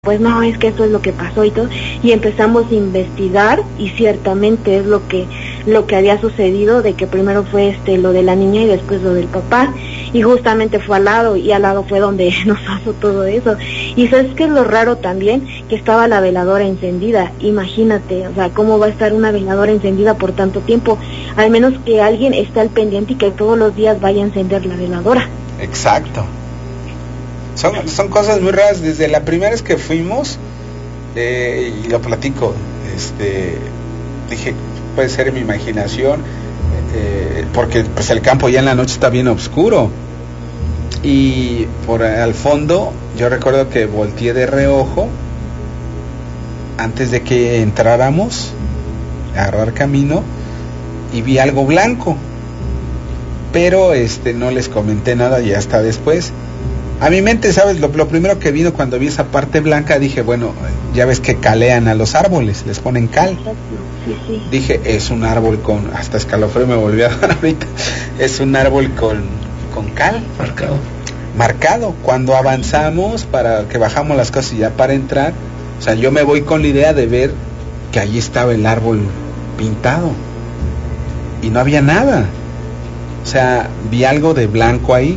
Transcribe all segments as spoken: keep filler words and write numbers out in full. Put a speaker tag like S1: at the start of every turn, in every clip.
S1: pues no, es que eso es lo que pasó y todo, y empezamos a investigar, y ciertamente es lo que lo que había sucedido, de que primero fue este lo de la niña y después lo del papá, y justamente fue al lado, y al lado fue donde nos pasó todo eso. Y sabes que es lo raro también, que estaba la veladora encendida. Imagínate, o sea, cómo va a estar una veladora encendida por tanto tiempo, al menos que alguien esté al pendiente y que todos los días vaya a encender la veladora.
S2: Exacto. Son, son cosas muy raras. Desde la primera vez que fuimos, eh, y lo platico, este, dije, puede ser mi imaginación, eh, porque pues el campo ya en la noche está bien oscuro, y por al fondo yo recuerdo que volteé de reojo antes de que entráramos a agarrar camino y vi algo blanco, pero este no les comenté nada y hasta después a mi mente, ¿sabes? Lo, lo primero que vino cuando vi esa parte blanca, dije, bueno, ya ves que calean a los árboles, les ponen cal.
S1: Sí, sí.
S2: Dije, es un árbol con, hasta escalofrío me volvió a dar ahorita, es un árbol con, con cal.
S3: Marcado.
S2: Marcado. Cuando avanzamos, para que bajamos las cosas y ya para entrar, o sea, yo me voy con la idea de ver que allí estaba el árbol pintado. Y no había nada. O sea, vi algo de blanco ahí.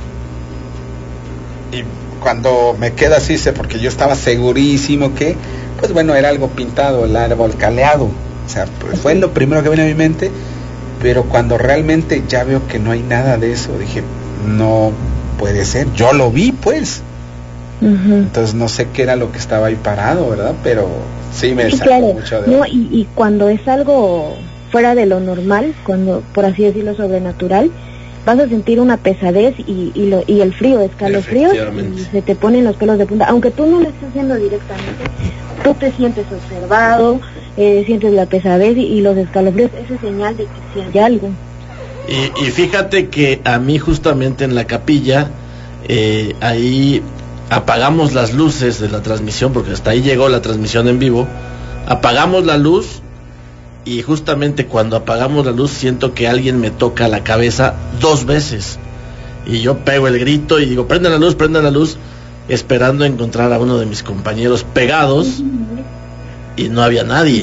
S2: Y cuando me queda así, sé, porque yo estaba segurísimo que, pues bueno, era algo pintado, el árbol caleado. O sea, fue lo primero que vino a mi mente, pero cuando realmente ya veo que no hay nada de eso, dije, no puede ser, yo lo vi, pues. Uh-huh. Entonces no sé qué era lo que estaba ahí parado, ¿verdad? Pero sí me
S1: sí,
S2: sacó
S1: claro.
S2: mucho de...
S1: No, y, y cuando es algo fuera de lo normal, cuando, por así decirlo, sobrenatural, vas a sentir una pesadez y, y, lo, y el frío, escalofríos, y se te ponen los pelos de punta, aunque tú no lo estés haciendo directamente, tú te sientes observado, eh, sientes la pesadez y, y los escalofríos, esa es señal de que sí hay algo.
S3: Y, y fíjate que a mí justamente en la capilla, eh, ahí apagamos las luces de la transmisión, porque hasta ahí llegó la transmisión en vivo, apagamos la luz. Y justamente cuando apagamos la luz siento que alguien me toca la cabeza dos veces. Y yo pego el grito y digo, prende la luz, prende la luz, esperando encontrar a uno de mis compañeros pegados, y no había nadie.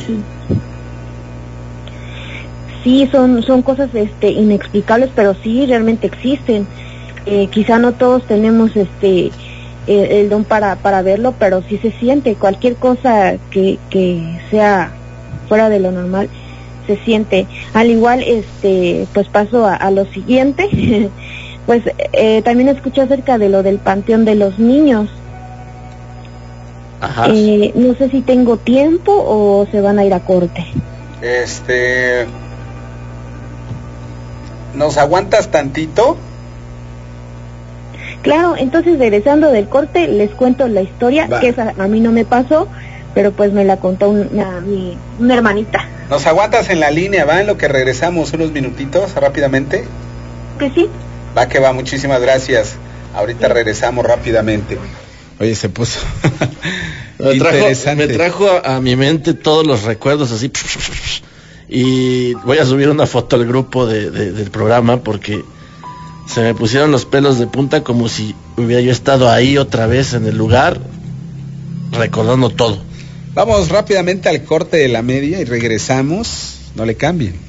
S1: Sí, son, son cosas este, inexplicables, pero sí realmente existen. Eh, quizá no todos tenemos este eh, el don para, para verlo, pero sí se siente. Cualquier cosa que, que sea fuera de lo normal se siente. Al igual, este, pues paso a, a lo siguiente. Pues eh, también escuché acerca de lo del Panteón de los Niños.
S3: Ajá.
S1: Eh, no sé si tengo tiempo o se van a ir a corte.
S2: Este, ¿nos aguantas tantito?
S1: Claro, entonces regresando del corte les cuento la historia. Va. Que esa a mí no me pasó, pero pues me la contó una, mi, una hermanita.
S2: ¿Nos aguantas en la línea, va? En lo que regresamos unos minutitos, rápidamente.
S1: Que sí.
S2: Va que va, muchísimas gracias. Ahorita sí. Regresamos rápidamente. Oye, se puso
S3: me, trajo, me trajo a, a mi mente todos los recuerdos así. Y voy a subir una foto al grupo de, de, del programa, porque se me pusieron los pelos de punta, como si hubiera yo estado ahí otra vez en el lugar, recordando todo.
S2: Vamos rápidamente al corte de la media y regresamos. No le cambien.